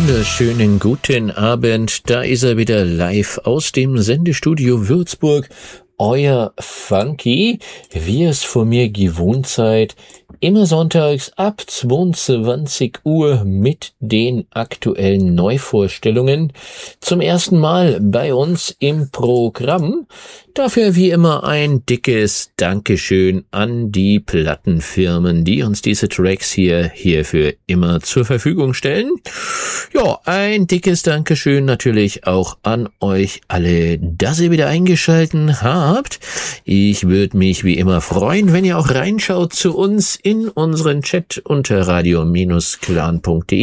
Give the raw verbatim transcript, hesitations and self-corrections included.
wunderschönen guten Abend. Da ist er wieder live aus dem Sendestudio Würzburg. Euer Funky, wie es von mir gewohnt seid, immer sonntags ab zweiundzwanzig Uhr mit den aktuellen Neuvorstellungen. Zum ersten Mal bei uns im Programm. Dafür wie immer ein dickes Dankeschön an die Plattenfirmen, die uns diese Tracks hier hierfür immer zur Verfügung stellen. Ja, ein dickes Dankeschön natürlich auch an euch alle, dass ihr wieder eingeschalten habt. Ich würde mich wie immer freuen, wenn ihr auch reinschaut zu uns in unseren Chat unter radio Bindestrich clan punkt de.